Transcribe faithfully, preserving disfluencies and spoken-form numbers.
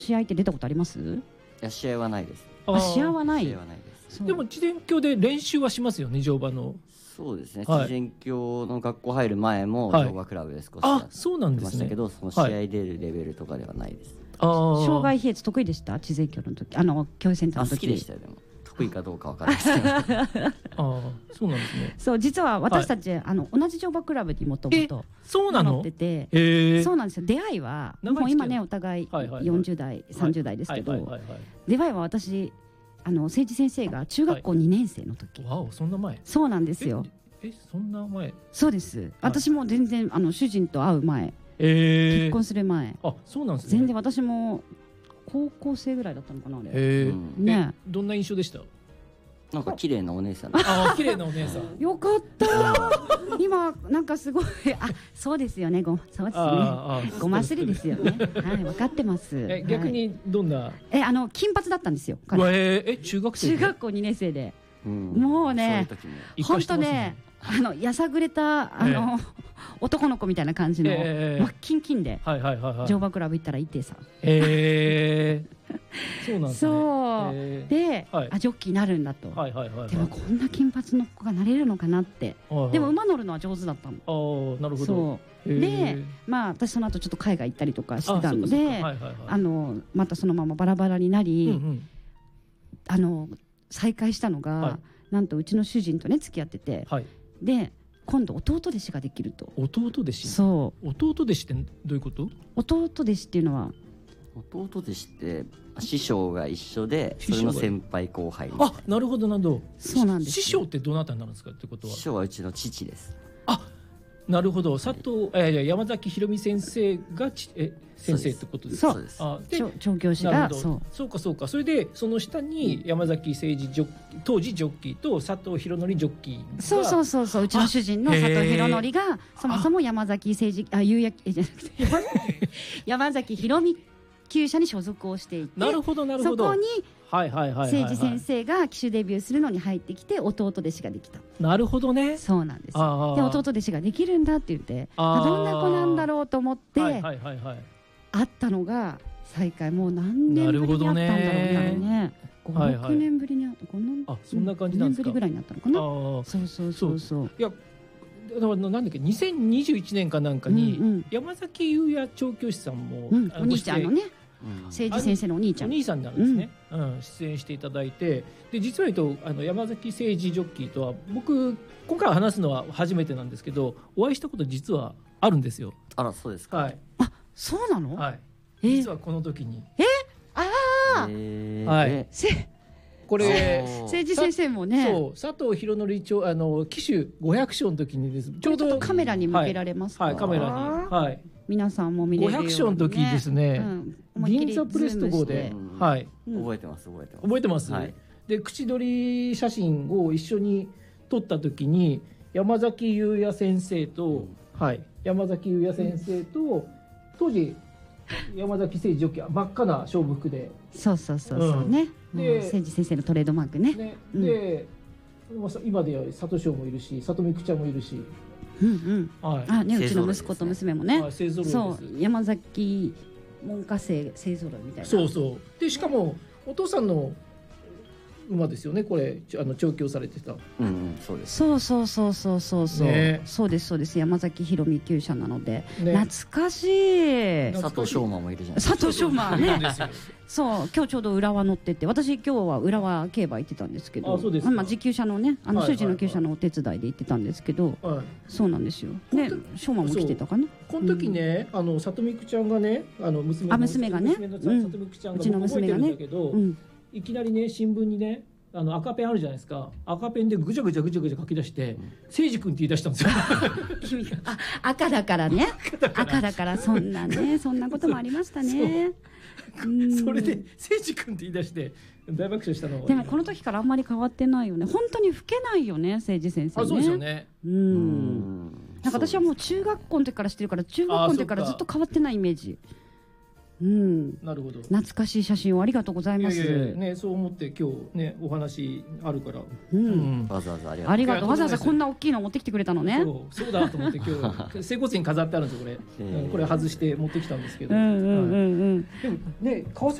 試合って出たことあります？ いや試合はないです。 あ、試合はない。 試合はないです。 でも知前郷で練習はしますよね、乗馬の。 そうですね、 はい、 知前郷の学校入る前も乗馬クラブで少しやってましたけど、その試合出るレベルとかではないです。 はい、 障害比率得意でした？知前郷の時、あの教育センターの時。 好きでしたよ。でも得意かどうかわからないですけどあそうなんですね。 そう、実は私たち、はい、あの同じ乗馬クラブにもともと乗ってて、そうなんですよ。出会いはもう今ねお互いよんじゅう代、さんじゅう代ですけど、出会いは私あの誠治先生が中学校にねん生の時。 わお、そんな前。 そうなんですよ。 え、そんな前。 そうです。私も全然あの主人と会う前、結婚する前。 あ、そうなんですね。 全然私も高校生ぐらいだったのかな、あれ。 えね、どんな印象でした？ なんか綺麗なお姉さん。 あ、綺麗なお姉さん。 よかった。今なんかすごい、あ、そうですよね。ご、そうですね。ごますりですよね。はい、分かってます。 え、逆にどんな？ え、あの金髪だったんですよ。 え、え、中学生？ 中学校にねん生で、もうね、本当ね、あのやさぐれたあの男の子みたいな感じのマッキンキンで乗馬クラブ行ったらいてさ。 へえ。そうなんですね。 そうで、あ、ジョッキーになるんだと。でもこんな金髪の子がなれるのかなって。でも馬乗るのは上手だったの。 ああ、なるほど。 で、まあ私その後ちょっと海外行ったりとかしてたので、あのまたそのままバラバラになり、あの再会したのがなんとうちの主人とね付き合ってて、で今度弟弟子ができると。 弟弟子？ そう。 弟弟子ってどういうこと？ 弟弟子っていうのは、 弟弟子って師匠が一緒でそれの先輩後輩みたいな。あ、なるほどなるほど。 そうなんです。 師匠ってどなたになるんですかってことは？ 師匠はうちの父です。 あ、なるほど。佐藤、えー、山崎宏美先生がちえ先生ってことですか？ そうです。あ、調教師がそう。そうかそうか。それでその下に山崎誠二ジョッ当時ジョッキーと佐藤博則ジョッキーが。 そうそうそうそう。うちの主人の佐藤博則がそもそも山崎誠二あ夕焼けじゃなくて山崎宏美厩舎に所属をしていて、 なるほどなるほど。 そこに誠治先生が騎手デビューするのに入ってきて弟弟子ができた。 なるほどね。 そうなんです。で弟弟子ができるんだって言って、あ、どんな子なんだろうと思って会ったのが再会。もう何年ぶりに会ったんだろうね。ご、ろくねんぶりに会った。 あ、そんな感じなんですか。 ごねんぶりぐらいになったのかな。そうそうそうそう。 いやなんだっけにせんにじゅういちねんかなんかに山崎裕也調教師さんもお兄ちゃんのね、誠治先生のお兄ちゃんお兄さんなんですね、うん、出演していただいて、で実は言うとあの山崎誠治ジョッキーとは僕今回話すのは初めてなんですけど、お会いしたこと実はあるんですよ。 あら、そうですか。 はい。 あ、そうなの？ はい。実はこの時に。 え？ああ。 はい。これ誠治先生もね、 そう佐藤博則長あの騎手ごひゃく勝の時にです。 ちょうどカメラに向けられますか？ はい、カメラに。はい。 皆さんも見れるようにね。 ごひゃく勝の時ですね。銀座プレスト号で、はい。 覚えてます覚えてます。 覚えてます。はい。で口撮り写真を一緒に撮った時に山崎裕也先生と、はい、山崎裕也先生と当時山崎誠治ジョッキー真っ赤な勝負服で。 そうそうそうそうね。で誠治先生のトレードマークね。 で今では佐藤翔もいるし里見くちゃんもいるし。 うんうん。あね、うちの息子と娘もね。そう山崎門下生勢ぞろいみたいな。 そうそう。でしかもお父さんの馬ですよね、これあの調教されてた。 うんうん、そうです。 そうそうそうそうそうそう、ね、そうですそうです。山崎宏美厩舎なので、ね、懐かしい。 佐藤翔馬もいるじゃないですか。 佐藤翔馬ね。そう、今日ちょうど浦和乗ってて、私今日は浦和競馬行ってたんですけど、 あ、そうですか。 まあ自厩舎のね、あの主人の厩舎のお手伝いで行ってたんですけど、はい、そうなんですよ。ね、翔馬も来てたかな。 この時ね、うん、あの里見くちゃんがね、あの娘あ娘がね、 うちの娘がね、いきなりね新聞にね。あの赤ペンあるじゃないですか。赤ペンでぐちゃぐちゃぐちゃぐちゃ書き出して「誠治君」って言い出したんですよ。 君があ赤だからね。赤だからそんなねそんなこともありましたね。 そ, それで「誠治君」って言い出して大爆笑したの。 でもこの時からあんまり変わってないよね。本当に老けないよね、誠治先生ね。 あ、そうですよね。 うん。なんか私はもう中学校の時から知ってるから、中学校の時からずっと変わってないイメージ。 うん、 なるほど。 懐かしい写真をありがとうございます。 いやいやね、そう思って今日ねお話あるから、 うん、うん、 わざわざありがとう。わざわざこんな大きいの持ってきてくれたのね。 そう、そうだと思って今日整骨院に飾ってあるんですよこれ。えー、これ外して持ってきたんですけど。 うんうんうんうん。 はい、でもね川崎